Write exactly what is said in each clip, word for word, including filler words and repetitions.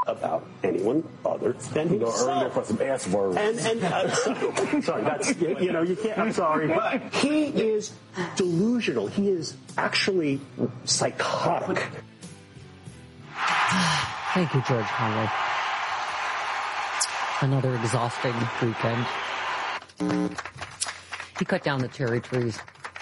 about anyone other than you know, himself. earlier for some S words. And, and uh, sorry, sorry, that's, you, you know, you can't, I'm sorry. But he is delusional. He is actually psychotic. Thank you, George Conway. Another exhausting weekend. He cut down the cherry trees.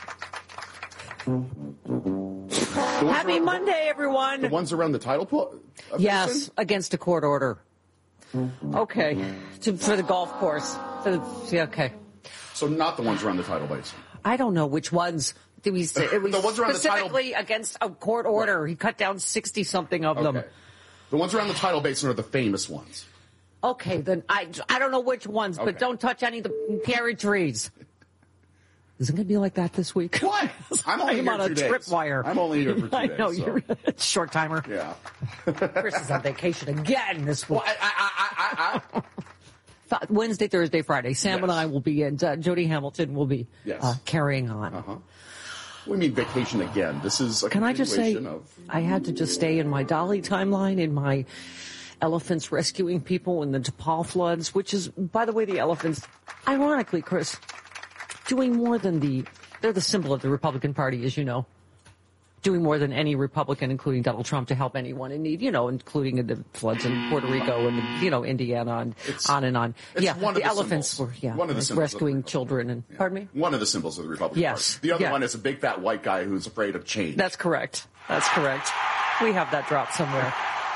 Happy Monday, everyone. The ones around the title po- Yes, against a court order. Okay, to, for the golf course. For the, yeah, okay. So not the ones around the title basin. I don't know which ones. Did we say it was The ones around the title- specifically against a court order? Right. He cut down sixty something of Okay. them. The ones around the title basin are the famous ones. Okay, then I I don't know which ones, Okay. but don't touch any of the cherry trees. Is it going to be like that this week? What? I'm only I'm here on two a days. tripwire. I'm only here for two I days. know so. you're a short timer. Yeah. Chris is on vacation again this week. Well, I, I, I, I, I, Wednesday, Thursday, Friday. Sam Yes. and I will be, and uh, Jody Hamilton will be Yes. uh, carrying on. uh-huh. We mean vacation again. This is a Can I just say, continuation of... I had to just stay in my Dolly timeline, in my elephants rescuing people in the Nepal floods, which is, by the way, the elephants, ironically, Chris, doing more than the, they're the symbol of the Republican Party, as you know. Doing more than any Republican, including Donald Trump, to help anyone in need, you know, including in the floods in Puerto Rico and, you know, Indiana and It's- on and on. it's Yeah, one of the the elephants symbols. were, yeah, One of the symbols of the rescuing Republican children and, Yeah. pardon me? One of the symbols of the Republican Yes. Party. The other Yeah. one is a big fat white guy who's afraid of change. That's correct. That's correct. We have that drop somewhere.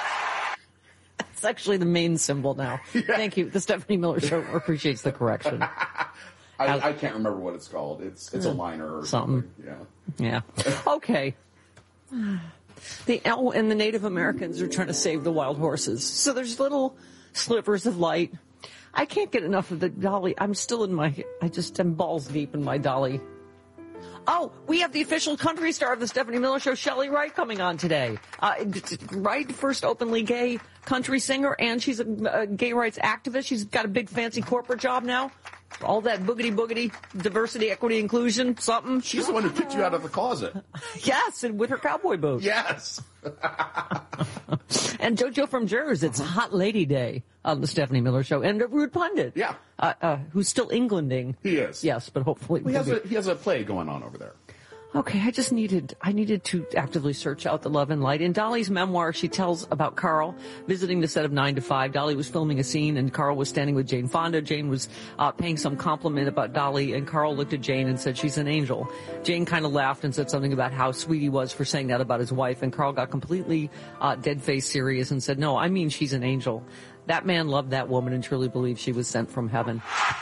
It's actually the main symbol now. Yeah. Thank you. The Stephanie Miller Show appreciates the correction. I, I can't remember what it's called. It's it's a liner or Something. something. Yeah. Yeah. Okay. The oh, and the Native Americans are trying to save the wild horses. So there's little slivers of light. I can't get enough of the Dolly. I'm still in my, I just am balls deep in my Dolly. Oh, we have the official country star of the Stephanie Miller Show, Shelley Wright, coming on today. Uh, Wright, first openly gay country singer, and she's a, a gay rights activist. She's got a big fancy corporate job now. All that boogity boogity, diversity, equity, inclusion, something. She's the one who kicked you out of the closet. Yes, and with her cowboy boots. Yes. And JoJo from Jers, it's Hot Lady Day on the Stephanie Miller Show. And a Rude Pundit. Yeah. Uh, uh, who's still Englanding. He is. Yes, but hopefully. He has we'll a he has a play going on over there. Okay, I just needed, I needed to actively search out the love and light. In Dolly's memoir, she tells about Carl visiting the set of nine to five. Dolly was filming a scene and Carl was standing with Jane Fonda. Jane was uh, paying some compliment about Dolly and Carl looked at Jane and said, she's an angel. Jane kind of laughed and said something about how sweet he was for saying that about his wife. And Carl got completely uh, dead-faced serious and said, no, I mean she's an angel. That man loved that woman and truly believed she was sent from heaven.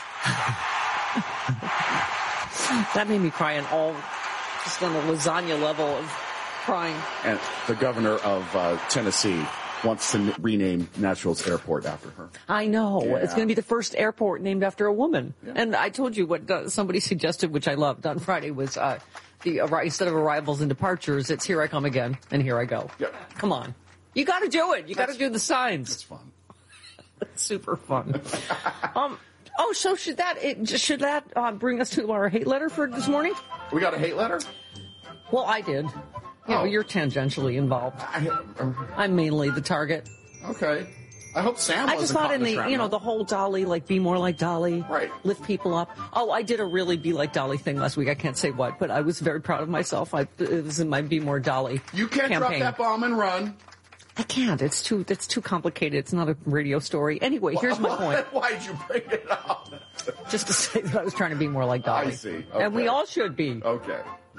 That made me cry in all... just on the lasagna level of crying. And the governor of uh, Tennessee wants to n- rename Nashville's airport after her. I know. Yeah. It's going to be the first airport named after a woman. Yeah. And I told you what uh, somebody suggested, which I loved on Friday, was uh, the uh, instead of arrivals and departures, it's here I come again and here I go. Yep. Come on. You got to do it. You got to do the signs. It's fun. It's super fun. um. Oh, so should that it, should that uh, bring us to our hate letter for this morning? We got a hate letter? Well, I did. You know, Oh. you're tangentially involved. I, uh, I'm mainly the target. okay. I hope Sam I wasn't just thought caught in the, shrapnel. you know, the whole Dolly, like, be more like Dolly. Right. Lift people up. Oh, I did a really be like Dolly thing last week. I can't say what, but I was very proud of myself. I, it was in my Be More Dolly You can't campaign. drop that bomb and run. I can't. It's too, it's too complicated. It's not a radio story. Anyway, here's my point. Why'd you bring it up? Just to say that I was trying to be more like Dolly. I see. And we Okay. all should be. Okay.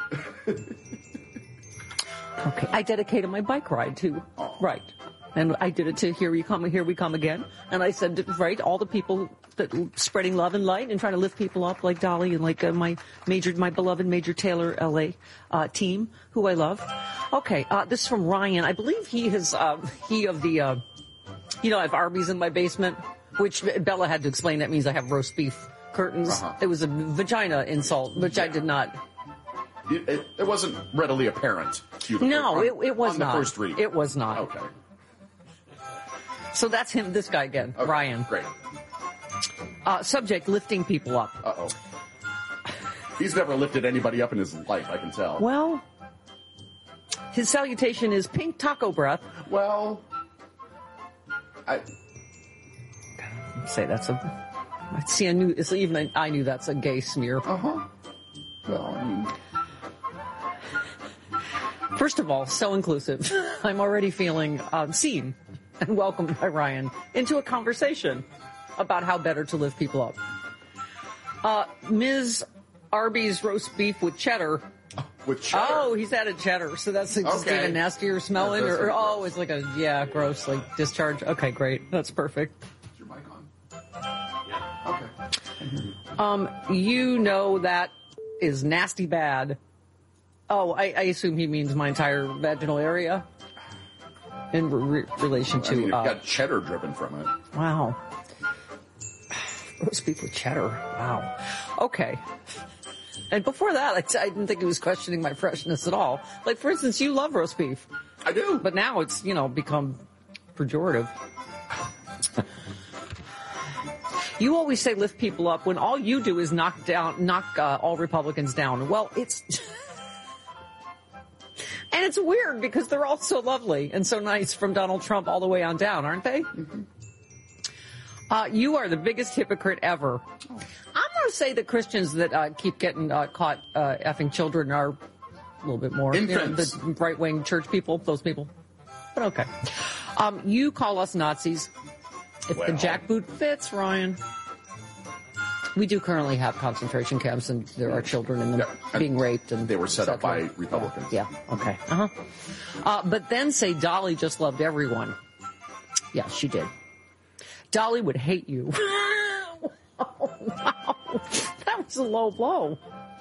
Okay. I dedicated my bike ride to, Oh. right. And I did it to Here We Come, Here We Come Again. And I said, right, all the people that spreading love and light and trying to lift people up like Dolly and like uh, my major, my beloved Major Taylor L A uh, team, who I love. Okay, uh, this is from Ryan. I believe he has, uh, he of the, uh, you know, I have Arby's in my basement, which Bella had to explain. That means I have roast beef curtains. Uh-huh. It was a vagina insult, which I did not. It, it, it wasn't readily apparent to you. No, on- it, it was on not. the first read. It was not. Okay. So that's him, this guy again, Okay. Ryan. Great. Uh, subject, lifting people up. Uh-oh. He's never lifted anybody up in his life, I can tell. Well, his salutation is pink taco breath. Well, I, Say that's a. See, I knew. It's even I knew that's a gay smear. uh huh. Well, I mean, First of all, so inclusive. I'm already feeling um, seen and welcomed by Ryan into a conversation about how better to lift people up. Uh, Miz Arby's roast beef with cheddar. with cheddar. Oh, he's added cheddar, so that's just Okay. even nastier smelling, Yeah, that's or, or really oh, gross. it's like a yeah, gross like discharge. Okay, great, that's perfect. Is your mic on? Okay. Um, you know that is nasty bad. Oh, I, I assume he means my entire vaginal area in re- relation to. I mean, you've uh, got cheddar dripping from it. Wow. Roast beef with cheddar. Wow. Okay. And before that, I, I didn't think he was questioning my freshness at all. Like, for instance, you love roast beef, I do. but now it's, you know, become pejorative. You always say lift people up when all you do is knock down, knock uh, all Republicans down. Well, it's... And it's weird because they're all so lovely and so nice from Donald Trump all the way on down, aren't they? Mm-hmm. Uh, you are the biggest hypocrite ever. I'm going to say that Christians that uh, keep getting uh, caught uh, effing children are a little bit more. Infants. You know, the right-wing church people, those people. But okay. Um, you call us Nazis. If Well. the jackboot fits, Ryan. We do currently have concentration camps, and there are children in them Yeah. being raped. And They were set up et cetera. by Republicans. Yeah, okay. Uh-huh. Uh, but then say Dolly just loved everyone. Yeah, she did. Dolly would hate you. Oh, wow. That was a low blow.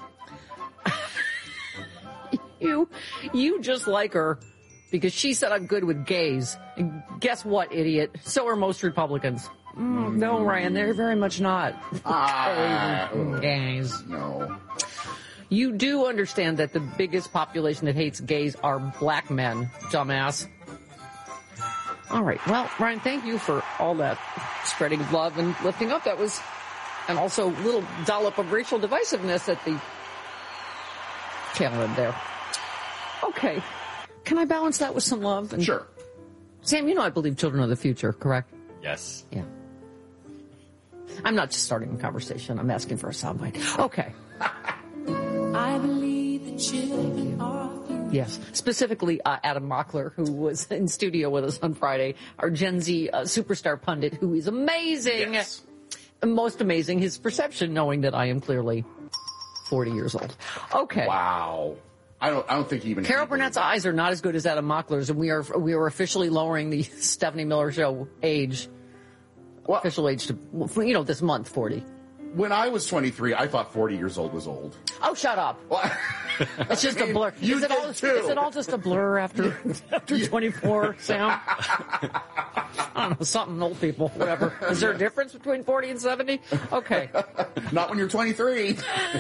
you, you just like her because she said I'm good with gays. And guess what, idiot? So are most Republicans. Mm, no, Ryan, they're very much not. Ah, Gays. Gays. no. You do understand that the biggest population that hates gays are black men, dumbass. All right. Well, Ryan, thank you for all that spreading of love and lifting up. That was, and also a little dollop of racial divisiveness at the tail end there. Okay. Can I balance that with some love? And Sure. Sam, you know I believe children are the future, correct? Yes. Yeah. I'm not just starting a conversation. I'm asking for a soundbite. Okay. I believe the children are future. Yes, specifically uh, Adam Mockler, who was in studio with us on Friday, our Gen Z uh, superstar pundit, who is amazing, Yes. most amazing. His perception, knowing that I am clearly forty years old. Okay, Wow. I don't. I don't think he even. Carol he Burnett's believed eyes are not as good as Adam Mockler's, and we are we are officially lowering the Stephanie Miller Show age, Well, official age to you know this month forty. when I was twenty-three, I thought forty years old was old. Oh, shut up! Well, It's just a blur. You is it did all? too. Is it all just a blur after after twenty-four, Sam? I don't know, something old people, whatever. Is there a difference between forty and seventy? Okay. Not when you're twenty-three.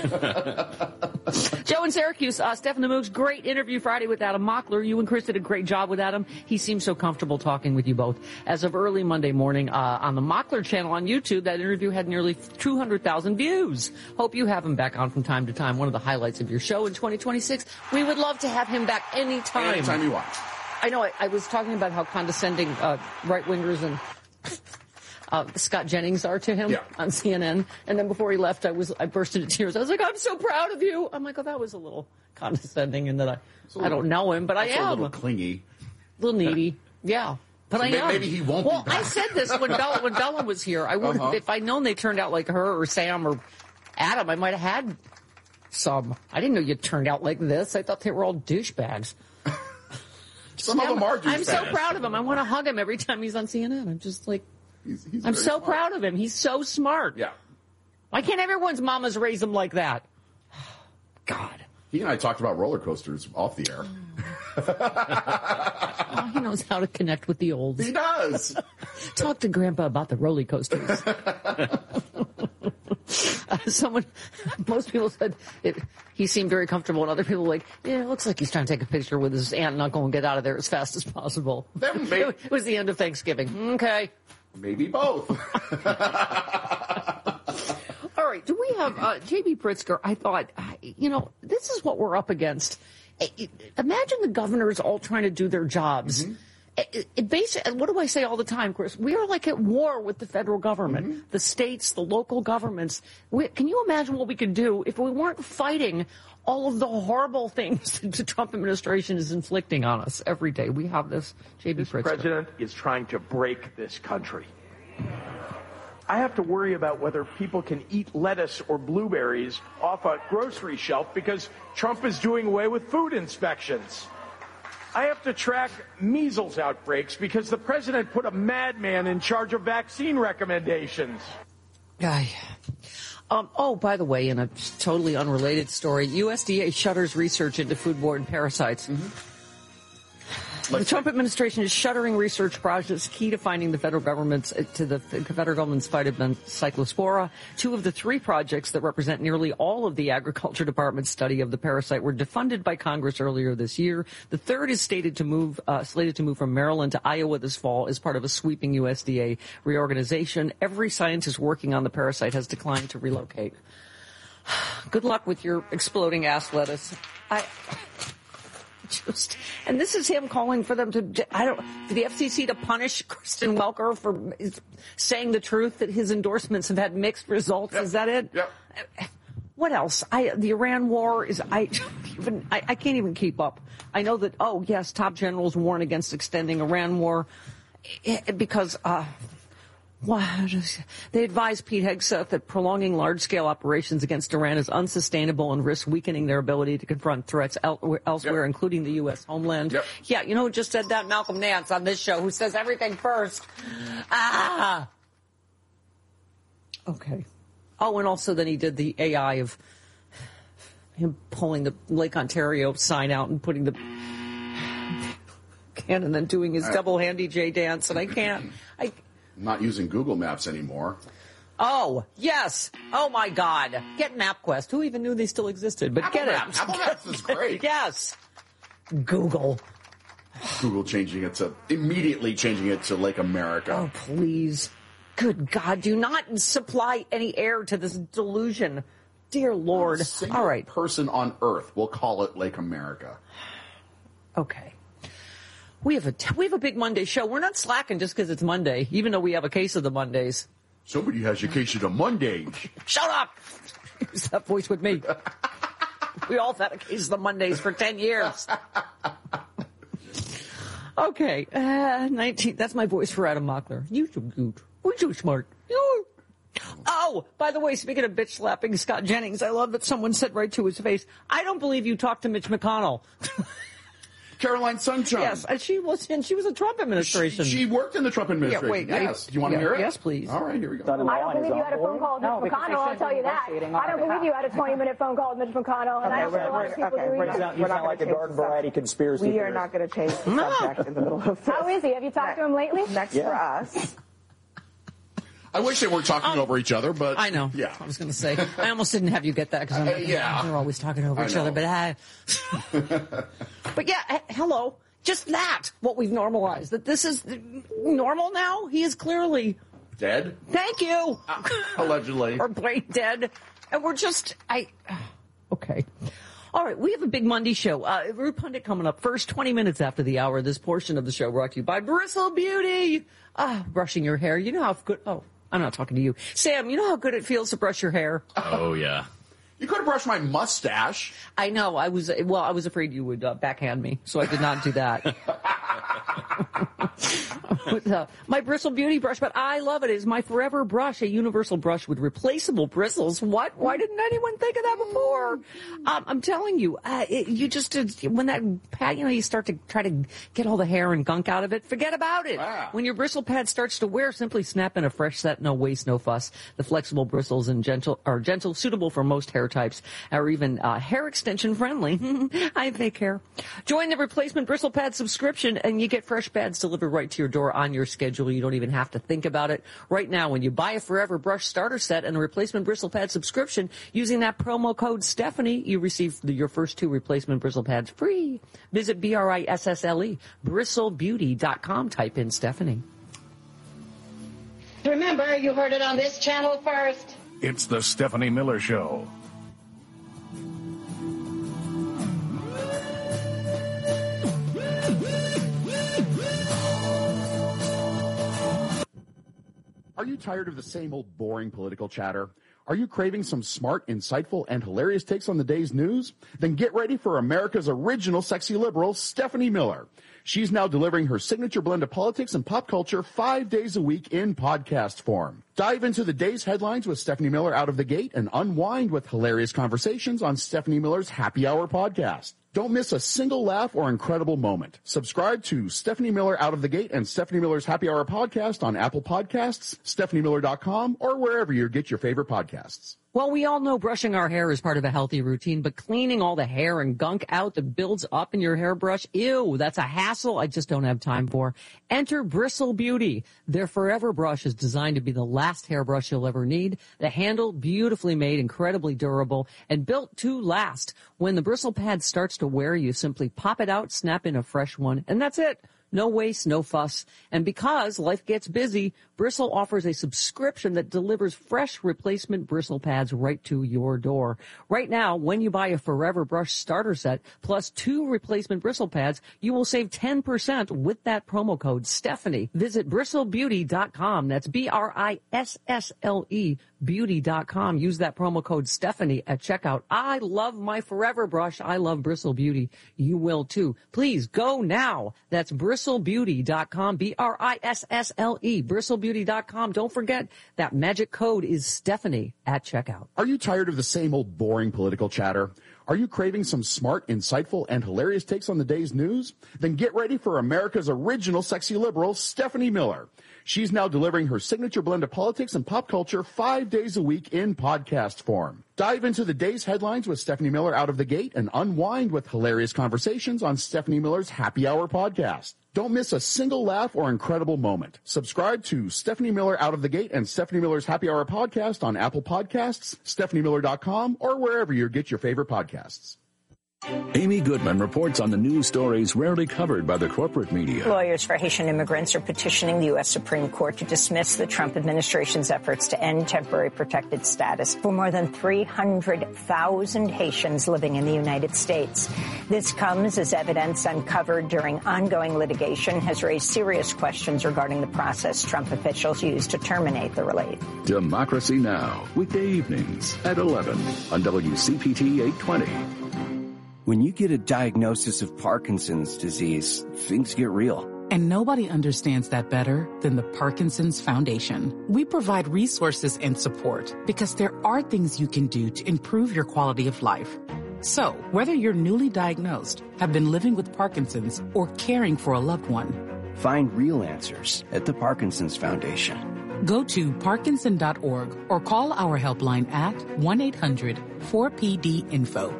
Joe in Syracuse, uh, Stefan the Mooks, great interview Friday with Adam Mockler. You and Chris did a great job with Adam. He seems so comfortable talking with you both. As of early Monday morning, uh, on the Mockler channel on YouTube, that interview had nearly two hundred thousand views. Hope you have him back on from time to time. One of the highlights of your show in twenty twenty-six. We would love to have him back anytime. Anytime you want. I know I, I was talking about how condescending uh, right-wingers and uh, Scott Jennings are to him Yeah. on C N N. And then before he left, I was I burst into tears. I was like, I'm so proud of you. I'm like, oh, that was a little condescending in that I, I don't know him, but I Also am. a little clingy. little needy. Yeah. But So I may- am. maybe he won't be Well, I back. said this when Bella, when Bella was here. I would, Uh-huh. if I'd known they turned out like her or Sam or Adam, I might have had some. I didn't know you turned out like this. I thought they were all douchebags. Some of them are I'm so douchebags. proud of him. I want to hug him every time he's on C N N. I'm just like, He's, he's I'm very so smart. proud of him. He's so smart. Yeah. Why can't everyone's mamas raise him like that? God. He and I talked about roller coasters off the air. Oh, he knows how to connect with the olds. He does. Talk to Grandpa about the roller coasters. Uh, someone, most people said it, he seemed very comfortable, and other people were like, yeah, it looks like he's trying to take a picture with his aunt and uncle and get out of there as fast as possible. That may- It was the end of Thanksgiving. Okay. Maybe both. All right. Do we have uh, J B Pritzker? I thought, uh, you know, this is what we're up against. I- I- Imagine the governors all trying to do their jobs. Mm-hmm. it, it basically, what do I say all the time, Chris? We are like at war with the federal government, mm-hmm. the states, the local governments. We, can you imagine what we could do if we weren't fighting all of the horrible things that the Trump administration is inflicting on us every day? We have this. J B. This Pritzker. president is trying to break this country. I have to worry about whether people can eat lettuce or blueberries off a grocery shelf because Trump is doing away with food inspections. I have to track measles outbreaks because the president put a madman in charge of vaccine recommendations. Aye. Um, oh, by the way, in a totally unrelated story, U S D A shutters research into foodborne parasites. Mm-hmm. The Trump administration is shuttering research projects key to finding the federal government's to the federal government's fight against cyclospora. Two of the three projects that represent nearly all of the Agriculture Department's study of the parasite were defunded by Congress earlier this year. The third is stated to move, uh, slated to move from Maryland to Iowa this fall as part of a sweeping U S D A reorganization. Every scientist working on the parasite has declined to relocate. Good luck with your exploding ass lettuce. I. Just, and this is him calling for them to, I don't, for the F C C to punish Kristen Welker for saying the truth that his endorsements have had mixed results. Yep. Is that it? Yep. What else? I, the Iran war is, I, even, I, I can't even keep up. I know that, oh yes, top generals warn against extending Iran war because, uh, they advised Pete Hegseth that prolonging large-scale operations against Iran is unsustainable and risks weakening their ability to confront threats el- elsewhere, yep. including the U S homeland. Yep. Yeah, you know who just said that? Malcolm Nance on this show, who says everything first. Ah! Okay. Oh, and also then he did the A I of him pulling the Lake Ontario sign out and putting the can and then doing his I, double handy J dance, and I can't... I. Not using Google Maps anymore. Oh, yes. Oh, my God. Get MapQuest. Who even knew they still existed? But Apple get Maps. it. Apple Maps is great. Yes. Google. Google changing it to, immediately changing it to Lake America. Oh, please. Good God. Do not supply any air to this delusion. Dear Lord. A single All right. person on Earth will call it Lake America. Okay. We have a we have a big Monday show. We're not slacking just because it's Monday, even though we have a case of the Mondays. Somebody has a case of the Mondays. Shut up! Use that voice with me. We all had a case of the Mondays for ten years. Okay, uh, nineteen. That's my voice for Adam Mockler. You so good. We're so smart. You. Oh, by the way, speaking of bitch slapping Scott Jennings, I love that someone said right to his face, "I don't believe you talked to Mitch McConnell." Caroline Sunshine. Yes, and she was, and she was a Trump administration. She, she worked in the Trump administration. Yeah, wait, yes. I, Do you want yeah, to hear it? Yes, please. All right, here we go. I don't believe you had a phone call with no, Mitch McConnell, I'll tell you that. I don't believe you had a twenty-minute phone call with Mitch McConnell, and okay, I don't think a lot of people okay, do we're either. not, You sound like a garden variety conspiracy We theorist. are not going to change the subject in the middle of this. How is he? Have you talked to him lately? Next Yeah. for us. I wish they weren't talking um, over each other, but... I know. Yeah. I was going to say. I almost didn't have you get that because uh, yeah. they're always talking over I each know. other. But I... But yeah, h- hello. Just that, what we've normalized. That this is normal now? He is clearly... Dead? Thank you! Allegedly. Or brain dead. And we're just... I. Okay. All right, we have a big Monday show. Uh, Rude Pundit coming up first, twenty minutes after the hour. This portion of the show brought to you by Bristle Beauty. Ah, brushing your hair. You know how good... Oh, I'm not talking to you. Sam, you know how good it feels to brush your hair? Oh, yeah. You could have brushed my mustache. I know. I was, well, I was afraid you would uh, backhand me, so I did not do that. With, uh, my Bristle Beauty brush, but I love it. It's my forever brush, a universal brush with replaceable bristles. What? Why didn't anyone think of that before? Um, I'm telling you, uh, it, you just, uh, when that pad, you know, you start to try to get all the hair and gunk out of it, forget about it. Ah. When your bristle pad starts to wear, simply snap in a fresh set, no waste, no fuss. The flexible bristles and gentle, are gentle, suitable for most hair types, or even uh, hair extension friendly. I have fake hair. Join the replacement bristle pad subscription, and you get fresh pads delivered right to your door on your schedule. You don't even have to think about it. Right now, when you buy a Forever Brush starter set and a replacement bristle pad subscription, using that promo code Stephanie, you receive the, your first two replacement bristle pads free. Visit B R I S S L E, bristle beauty dot com. Type in Stephanie. Remember, you heard it on this channel first. It's the Stephanie Miller Show. Are you tired of the same old boring political chatter? Are you craving some smart, insightful, and hilarious takes on the day's news? Then get ready for America's original sexy liberal, Stephanie Miller. She's now delivering her signature blend of politics and pop culture five days a week in podcast form. Dive into the day's headlines with Stephanie Miller out of the gate and unwind with hilarious conversations on Stephanie Miller's Happy Hour podcast. Don't miss a single laugh or incredible moment. Subscribe to Stephanie Miller Out of the Gate and Stephanie Miller's Happy Hour podcast on Apple Podcasts, stephanie miller dot com, or wherever you get your favorite podcasts. Well, we all know brushing our hair is part of a healthy routine, but cleaning all the hair and gunk out that builds up in your hairbrush, ew, that's a hassle I just don't have time for. Enter Bristle Beauty. Their Forever Brush is designed to be the last hairbrush you'll ever need. The handle, beautifully made, incredibly durable, and built to last. When the bristle pad starts to wear, you simply pop it out, snap in a fresh one, and that's it. No waste, no fuss. And because life gets busy, Bristle offers a subscription that delivers fresh replacement bristle pads right to your door. Right now, when you buy a Forever Brush starter set plus two replacement bristle pads, you will save ten percent with that promo code Stephanie. Visit bristle beauty dot com. That's B R I S S L E beauty dot com. Use that promo code Stephanie at checkout. I love my Forever Brush. I love Bristle Beauty. You will too. Please go now. That's bristle beauty dot com. B R I S S L E. bristle beauty dot com. Don't forget that magic code is Stephanie at checkout. Are you tired of the same old boring political chatter? Are you craving some smart, insightful, and hilarious takes on the day's news? Then get ready for America's original sexy liberal, Stephanie Miller. She's now delivering her signature blend of politics and pop culture five days a week in podcast form. Dive into the day's headlines with Stephanie Miller out of the gate and unwind with hilarious conversations on Stephanie Miller's Happy Hour podcast. Don't miss a single laugh or incredible moment. Subscribe to Stephanie Miller Out of the Gate and Stephanie Miller's Happy Hour podcast on Apple Podcasts, stephanie miller dot com, or wherever you get your favorite podcasts. Amy Goodman reports on the news stories rarely covered by the corporate media. Lawyers for Haitian immigrants are petitioning the U S Supreme Court to dismiss the Trump administration's efforts to end temporary protected status for more than three hundred thousand Haitians living in the United States. This comes as evidence uncovered during ongoing litigation has raised serious questions regarding the process Trump officials used to terminate the relief. Democracy Now!, weekday evenings at eleven on W C P T eight twenty. When you get a diagnosis of Parkinson's disease, things get real. And nobody understands that better than the Parkinson's Foundation. We provide resources and support because there are things you can do to improve your quality of life. So, whether you're newly diagnosed, have been living with Parkinson's, or caring for a loved one, find real answers at the Parkinson's Foundation. Go to parkinson dot org or call our helpline at one eight hundred four P D info.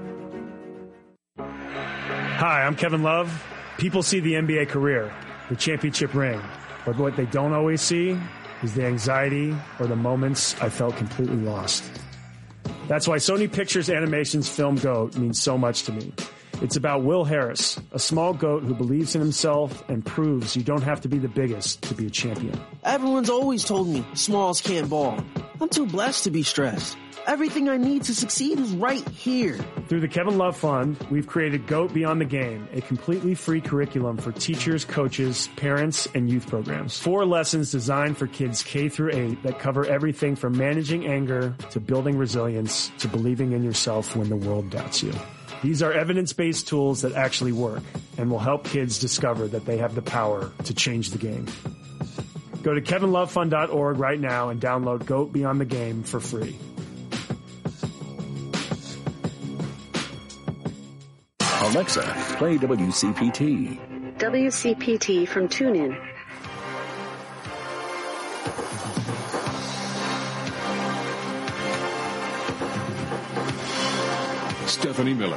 Hi, I'm Kevin Love. People see the N B A career, the championship ring, but what they don't always see is the anxiety or the moments I felt completely lost. That's why Sony Pictures Animation's film GOAT means so much to me. It's about Will Harris, a small goat who believes in himself and proves you don't have to be the biggest to be a champion. Everyone's always told me smalls can't ball. I'm too blessed to be stressed. Everything I need to succeed is right here. Through the Kevin Love Fund, we've created GOAT Beyond the Game, a completely free curriculum for teachers, coaches, parents, and youth programs. Four lessons designed for kids K through eight that cover everything from managing anger to building resilience to believing in yourself when the world doubts you. These are evidence-based tools that actually work and will help kids discover that they have the power to change the game. Go to kevin love fund dot org right now and download GOAT Beyond the Game for free. Alexa, play W C P T. W C P T from TuneIn. Stephanie Miller.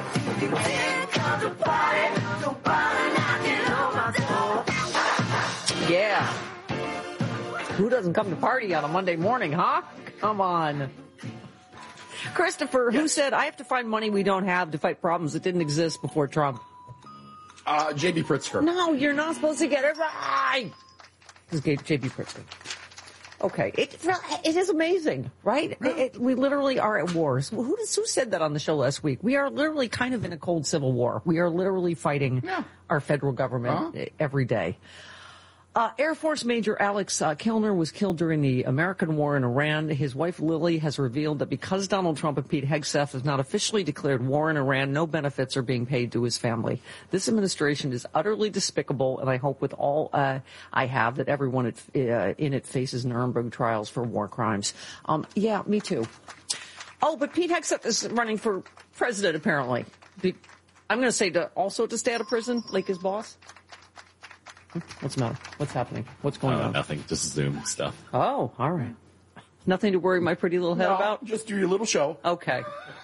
Yeah. Who doesn't come to party on a Monday morning, huh? Come on. Christopher, who yes. said, I have to find money we don't have to fight problems that didn't exist before Trump? Uh, J B. Pritzker. No, you're not supposed to get it right. This is J B. Pritzker. Okay. It, it is amazing, right? It, it, we literally are at war. Who, does, who said that on the show last week? We are literally kind of in a cold civil war. We are literally fighting yeah. our federal government uh-huh. every day. Uh, Air Force Major Alex uh, Kellner was killed during the American war in Iran. His wife Lily has revealed that because Donald Trump and Pete Hegseth have not officially declared war in Iran, no benefits are being paid to his family. This administration is utterly despicable, and I hope with all uh, I have that everyone at, uh, in it faces Nuremberg trials for war crimes. Um, yeah, me too. Oh, but Pete Hegseth is running for president, apparently. Be- I'm going to say to also to stay out of prison, like his boss. What's the matter? What's happening? What's going uh, on? Nothing. Just Zoom stuff. Oh, all right. Nothing to worry my pretty little head no, about? Just do your little show. Okay.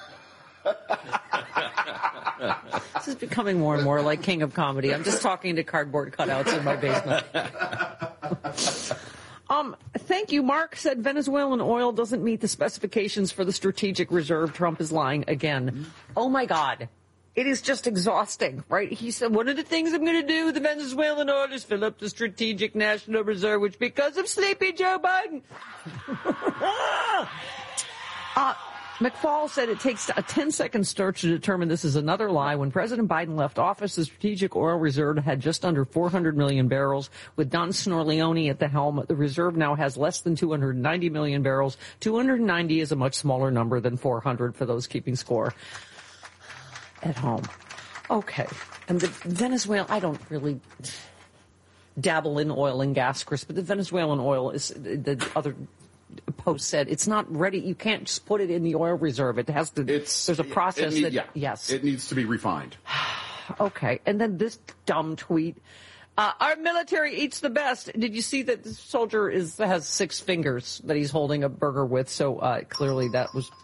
This is becoming more and more like King of Comedy. I'm just talking to cardboard cutouts in my basement. Um, thank you. Mark said Venezuelan oil doesn't meet the specifications for the strategic reserve. Trump is lying again. Oh, my God. It is just exhausting, right? He said, one of the things I'm going to do with the Venezuelan oil is fill up the strategic national reserve, which because of sleepy Joe Biden. uh, McFaul said it takes a ten-second search to determine this is another lie. When President Biden left office, the strategic oil reserve had just under four hundred million barrels. With Don Snorleone at the helm, the reserve now has less than two hundred ninety million barrels. two hundred ninety is a much smaller number than four hundred for those keeping score at home. Okay. And the Venezuela, I don't really dabble in oil and gas, Chris, but the Venezuelan oil is, the other post said, it's not ready. You can't just put it in the oil reserve. It has to, it's, there's a process it need, that, yeah, yes. It needs to be refined. Okay. And then this dumb tweet. Uh, our military eats the best. Did you see that the soldier is has six fingers that he's holding a burger with? So uh, clearly that was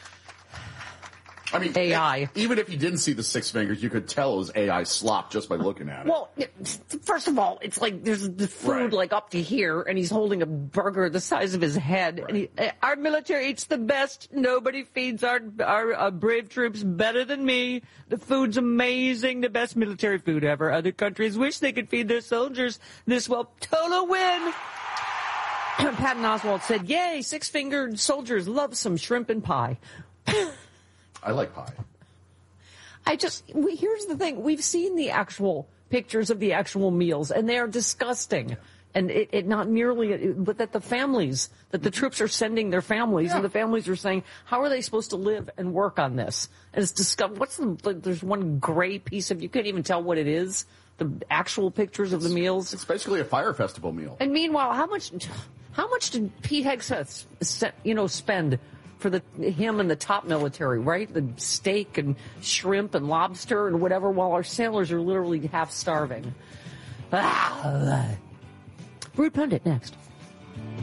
I mean, A I. Even if you didn't see the six fingers, you could tell it was A I slop just by looking at it. Well, first of all, it's like there's the food right. like up to here, and he's holding a burger the size of his head. Right. And he, our military eats the best. Nobody feeds our our uh, brave troops better than me. The food's amazing, the best military food ever. Other countries wish they could feed their soldiers this well. Total win. Patton Oswalt said, "Yay, six-fingered soldiers love some shrimp and pie." I like pie. I just, we, here's the thing. We've seen the actual pictures of the actual meals, and they are disgusting. And it, it not merely, but that the families, that the troops are sending their families, yeah. and the families are saying, how are they supposed to live and work on this? And it's disgusting. What's the, there's one gray piece of, you can't even tell what it is, the actual pictures of the meals. It's basically a fire festival meal. And meanwhile, how much, how much did Pete Hegseth, you know, spend for the him and the top military, right? The steak and shrimp and lobster and whatever, while our sailors are literally half starving. Ah. Rude Pundit next.